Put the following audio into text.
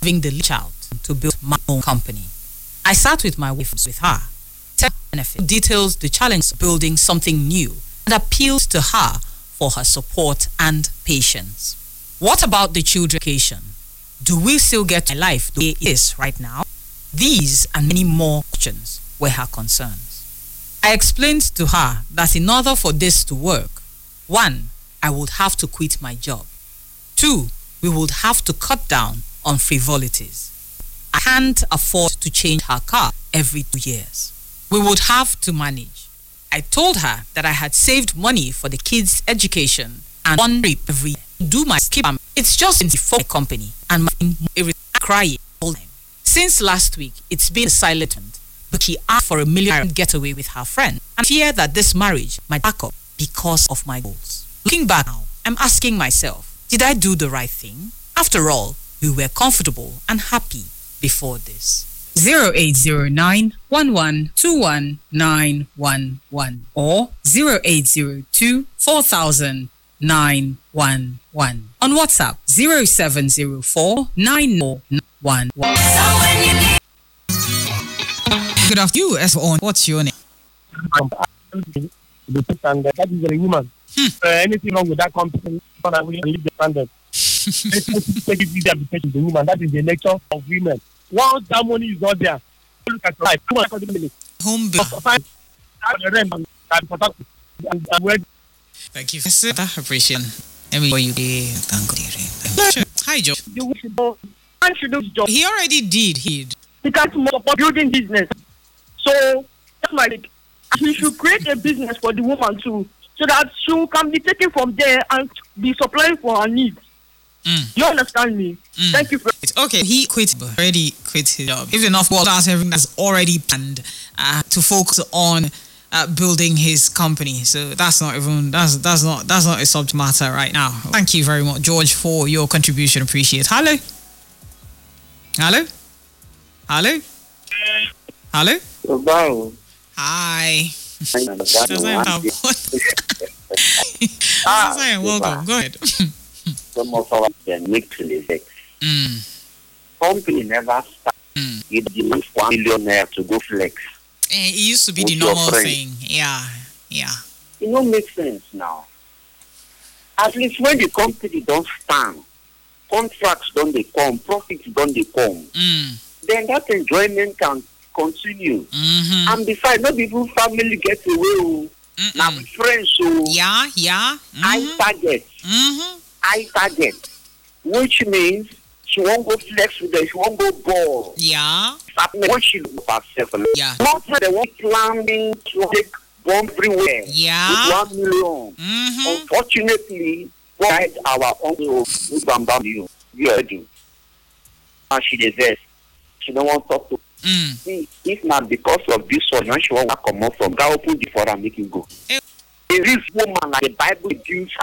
having the child to build my own company. I sat with my wife with her, tell benefit, details the challenge of building something new, and appeals to her for her support and patience. What about the children's education? Do we still get my life the way it is right now? These and many more questions were her concerns. I explained to her that in order for this to work, 1, I would have to quit my job. 2, we would have to cut down on frivolities. I can't afford to change her car every 2 years. We would have to manage. I told her that I had saved money for the kids' education and 1 trip every year to do my skip. It's just been for my company and my crying all the time. Since last week, it's been silent, but she asked for a million getaway with her friend and fear that this marriage might back up because of my goals. Looking back now, I'm asking myself, did I do the right thing? After all, we were comfortable and happy before this. 0809 1121 911 or 0802 4000 911. On WhatsApp 0704 941. Good afternoon, you as on. What's your name? And that is a woman. Anything wrong with that company, I will leave the standard. Let's take it easy application to the woman. That is the nature of women. Once that money is not there, look at your life. Come on, Home bill. Thank you, sir. I appreciate it. Let me you thank God. Hi, Joe. He already did. He can't support building business. So that's my like. We should create a business for the woman too, so that she can be taken from there and be supplying for her needs. You understand me? Thank you. Okay, he already quit his job. If enough work, that's everything that's already planned to focus on building his company. So that's not a subject matter right now. Thank you very much, George, for your contribution. Appreciate it. Hello. Hi. Welcome. Go ahead. Some of our make to the company never start. It demands 1 millionaire to go flex. It used to be the normal thing. Yeah. It don't make sense now. At least when the company don't stand, contracts don't they come, profits don't they come, then that enjoyment can continue. And besides, not people family get away. Now friends, so I target, which means she won't go flex with them, she won't go ball. Yeah. What she look herself. Yeah. Not that they want planning to take bomb everywhere. Yeah. With 1 million. Unfortunately, why our uncle you heard and she deserves. She don't want to talk to. See, if not because of this one, when she won't come out from, God open the door and make you go. This woman, like the Bible gives